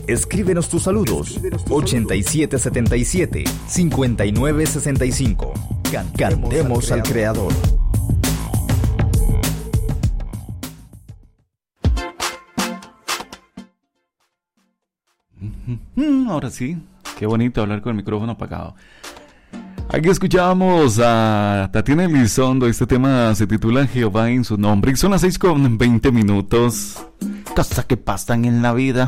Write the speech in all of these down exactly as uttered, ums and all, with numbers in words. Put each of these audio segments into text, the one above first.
Escríbenos tus saludos. ochenta y siete setenta y siete, cincuenta y nueve sesenta y cinco. Cantemos al Creador. Ahora sí, qué bonito hablar con el micrófono apagado. Aquí escuchamos a Tatiana Elizondo. Este tema se titula Jehová en su nombre. Y son las seis con veinte minutos. Cosas que pasan en la vida.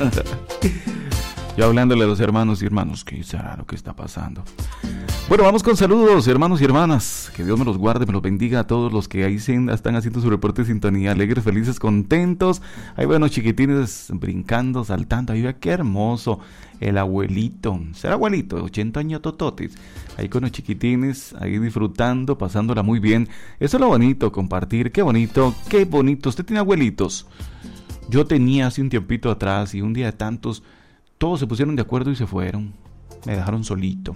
Yo hablándole a los hermanos y hermanos, ¿qué será lo que está pasando? Bueno, vamos con saludos, hermanos y hermanas. Que Dios me los guarde, me los bendiga a todos los que ahí están haciendo su reporte de sintonía. Alegres, felices, contentos. Ahí bueno, chiquitines brincando, saltando. Ahí vea qué hermoso. El abuelito, será abuelito, ochenta años tototes. Ahí con los chiquitines, ahí disfrutando, pasándola muy bien. Eso es lo bonito, compartir. Qué bonito, qué bonito. ¿Usted tiene abuelitos? Yo tenía hace un tiempito atrás y un día de tantos, todos se pusieron de acuerdo y se fueron. Me dejaron solito.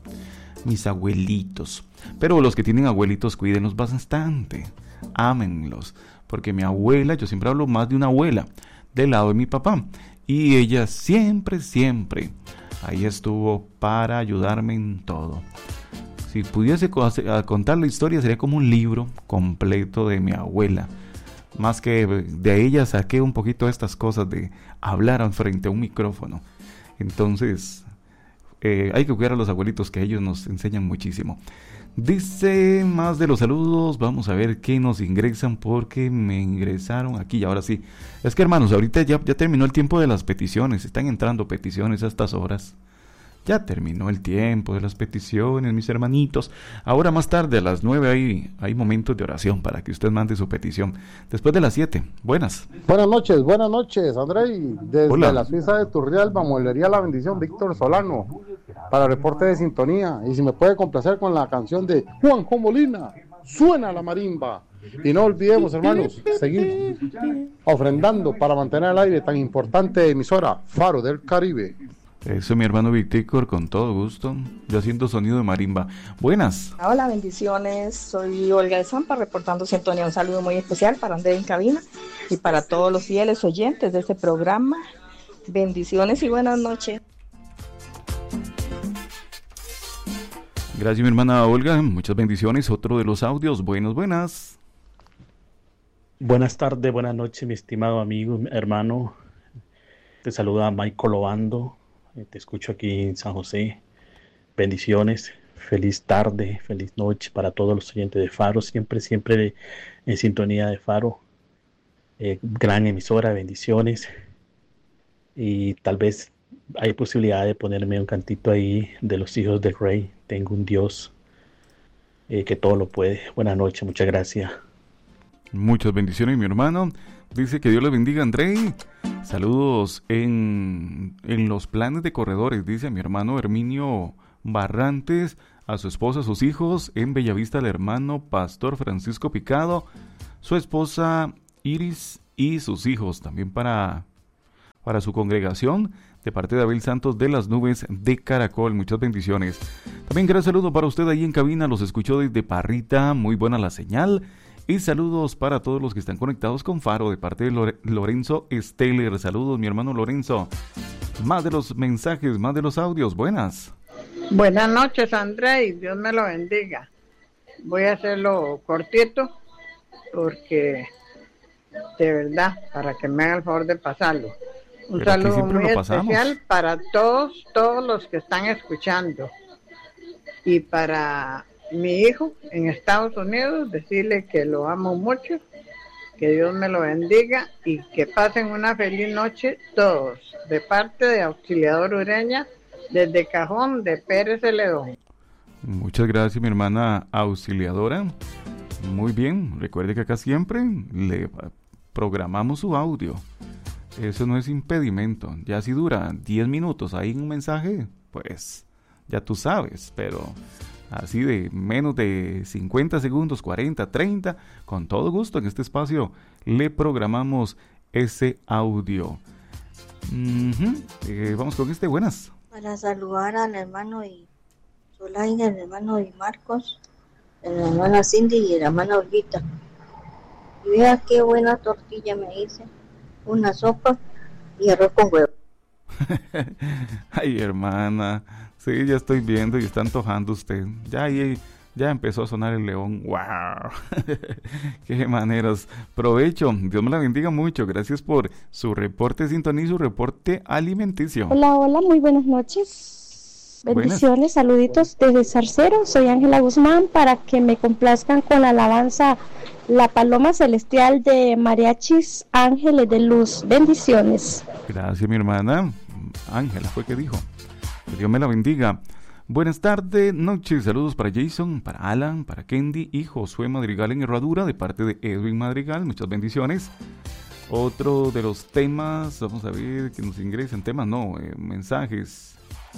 Mis abuelitos. Pero los que tienen abuelitos, cuídenlos bastante. Ámenlos. Porque mi abuela, yo siempre hablo más de una abuela, del lado de mi papá. Y ella siempre, siempre, ahí estuvo para ayudarme en todo. Si pudiese contar la historia, sería como un libro completo de mi abuela. Más que de ella saqué un poquito estas cosas de hablar frente a un micrófono. Entonces, eh, hay que cuidar a los abuelitos, que ellos nos enseñan muchísimo. Dice más de los saludos, vamos a ver qué nos ingresan, porque me ingresaron aquí y ahora sí. Es que hermanos, ahorita ya, ya terminó el tiempo de las peticiones, están entrando peticiones a estas horas. Ya terminó el tiempo de las peticiones, mis hermanitos. Ahora más tarde, a las nueve, hay, hay momentos de oración para que usted mande su petición. Después de las siete. Buenas. Buenas noches, buenas noches, Andrei. Desde Hola. La Suiza de Turrialba, Molería La Bendición, Víctor Solano, para reporte de sintonía. Y si me puede complacer con la canción de Juanjo Molina, Suena la marimba. Y no olvidemos, hermanos, seguir ofrendando para mantener el aire tan importante emisora, Faro del Caribe. Eso, mi hermano Víctor, con todo gusto. Yo haciendo sonido de marimba. Buenas. Hola, bendiciones. Soy Olga de Zampa, reportando sintonía. Un saludo muy especial para André en cabina y para todos los fieles oyentes de este programa. Bendiciones y buenas noches. Gracias, mi hermana Olga. Muchas bendiciones. Otro de los audios. Buenas, buenas. Buenas tardes, buenas noches, mi estimado amigo, hermano. Te saluda Michael Obando. Te escucho aquí en San José. Bendiciones, feliz tarde, feliz noche para todos los oyentes de Faro, siempre, siempre de, en sintonía de Faro. Eh, gran emisora, bendiciones. Y tal vez hay posibilidad de ponerme un cantito ahí de los hijos del rey. Tengo un Dios eh, que todo lo puede. Buenas noches, muchas gracias. Muchas bendiciones, mi hermano. Dice que Dios le bendiga, Andrei. Saludos en, en los planes de corredores, dice a mi hermano Herminio Barrantes, a su esposa, a sus hijos, en Bellavista al hermano Pastor Francisco Picado, su esposa Iris y sus hijos, también para, para su congregación, de parte de Abel Santos de las Nubes de Caracol. Muchas bendiciones. También gran saludo para usted ahí en cabina, los escuchó desde Parrita, muy buena la señal. Y saludos para todos los que están conectados con Faro, de parte de Lore- Lorenzo Steller. Saludos, mi hermano Lorenzo. Más de los mensajes, más de los audios. Buenas. Buenas noches, André, y Dios me lo bendiga. Voy a hacerlo cortito, porque de verdad, para que me haga el favor de pasarlo. Un Pero aquí saludo siempre muy lo pasamos. especial para todos, todos los que están escuchando. Y para mi hijo en Estados Unidos, decirle que lo amo mucho, que Dios me lo bendiga y que pasen una feliz noche todos, de parte de Auxiliador Ureña, desde Cajón de Pérez Celedón. Muchas gracias, mi hermana Auxiliadora. Muy bien, recuerde que acá siempre le programamos su audio. Eso no es impedimento. Ya si dura diez minutos ahí un mensaje, pues ya tú sabes, pero así de menos de cincuenta segundos, cuarenta, treinta, con todo gusto en este espacio le programamos ese audio. Uh-huh. Eh, vamos con este, buenas. Para saludar al hermano y Solaina, el hermano y Marcos, la hermana Cindy y la hermana Olguita. Y vea qué buena tortilla me hice, una sopa y arroz con huevo. Ay, hermana. Sí, ya estoy viendo y está antojando usted. Ya ahí ya empezó a sonar el león. ¡Wow! ¡Qué maneras! Provecho. Dios me la bendiga mucho. Gracias por su reporte de sintonía y su reporte alimenticio. Hola, hola. Muy buenas noches. Bendiciones, buenas. Saluditos desde Zarcero. Soy Ángela Guzmán para que me complazcan con la alabanza La Paloma Celestial de Mariachis Ángeles de Luz. Bendiciones. Gracias, mi hermana. Ángela fue que dijo. Que Dios me la bendiga. Buenas tardes, noches, saludos para Jason, para Alan, para Kendi y Josué Madrigal en Herradura de parte de Edwin Madrigal. Muchas bendiciones. Otro de los temas, vamos a ver que nos ingresen temas, no, eh, mensajes.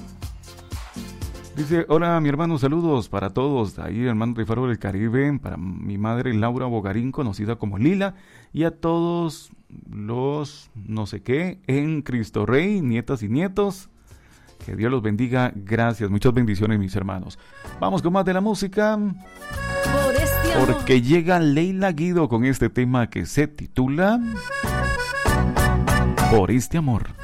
Dice, hola mi hermano, saludos para todos, ahí hermano de Faro del Caribe, para mi madre Laura Bogarín, conocida como Lila, y a todos los no sé qué en Cristo Rey, nietas y nietos, que Dios los bendiga, gracias, muchas bendiciones mis hermanos. Vamos con más de la música, Por este porque amor. Llega Leila Guido con este tema que se titula Por este amor.